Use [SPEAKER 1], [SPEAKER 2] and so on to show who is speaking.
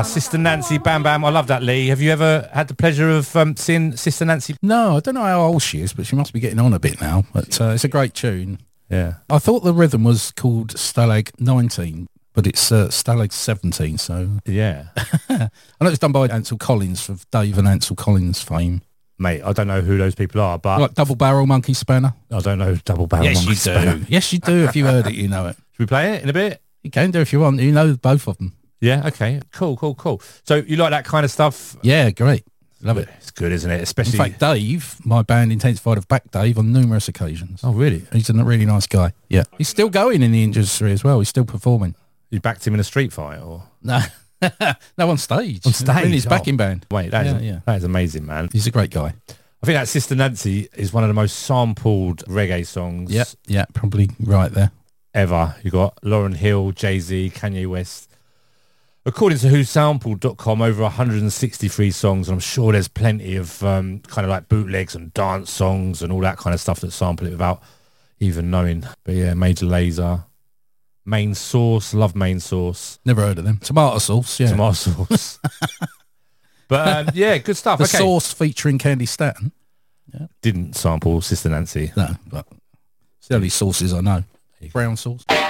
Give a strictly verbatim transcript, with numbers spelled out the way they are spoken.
[SPEAKER 1] Sister Nancy, Bam Bam. I love that, Lee. Have you ever had the pleasure of um, seeing Sister Nancy?
[SPEAKER 2] No, I don't know how old she is, but she must be getting on a bit now. But uh, it's a great tune.
[SPEAKER 1] Yeah.
[SPEAKER 2] I thought the rhythm was called Stalag nineteen, but it's uh, Stalag seventeen, so...
[SPEAKER 1] Yeah.
[SPEAKER 2] I know it's done by Ansel Collins, of Dave and Ansel Collins fame.
[SPEAKER 1] Mate, I don't know who those people are, but...
[SPEAKER 2] Like Double Barrel Monkey Spanner?
[SPEAKER 1] I don't know Double Barrel
[SPEAKER 2] yes,
[SPEAKER 1] Monkey
[SPEAKER 2] you
[SPEAKER 1] Spanner.
[SPEAKER 2] do. Yes, you do. If you heard it, you know it.
[SPEAKER 1] Should we play it in a bit?
[SPEAKER 2] You can do if you want. You know both of them.
[SPEAKER 1] Yeah, okay. Cool, cool, cool. So you like that kind of stuff?
[SPEAKER 2] Yeah, great. Love it.
[SPEAKER 1] It's good, isn't it? Especially...
[SPEAKER 2] In fact, Dave, my band Intensified, have backed Dave on numerous occasions.
[SPEAKER 1] Oh, really?
[SPEAKER 2] He's a really nice guy. Yeah. He's still going in the industry as well. He's still performing.
[SPEAKER 1] You backed him in a street fight, or...?
[SPEAKER 2] No. No, on stage.
[SPEAKER 1] On stage?
[SPEAKER 2] In his
[SPEAKER 1] Oh.
[SPEAKER 2] backing band.
[SPEAKER 1] Wait, that is,
[SPEAKER 2] Yeah, yeah.
[SPEAKER 1] that is amazing, man.
[SPEAKER 2] He's a great guy.
[SPEAKER 1] I think that Sister Nancy is one of the most sampled reggae songs
[SPEAKER 2] Yeah, yeah, probably right there.
[SPEAKER 1] ever. You got Lauryn Hill, Jay-Z, Kanye West. According to who sampled dot com, over one hundred sixty-three songs, and I'm sure there's plenty of um, kind of like bootlegs and dance songs and all that kind of stuff that sample it without even knowing. But yeah, Major Lazer, Main Source, love Main Source.
[SPEAKER 2] Never heard of them. Tomato Sauce, yeah.
[SPEAKER 1] Tomato Sauce. But um, yeah, good stuff.
[SPEAKER 2] The
[SPEAKER 1] okay.
[SPEAKER 2] Sauce featuring Candy Staton.
[SPEAKER 1] Didn't sample Sister Nancy.
[SPEAKER 2] No, but it's the only sauces I know. Brown sauce.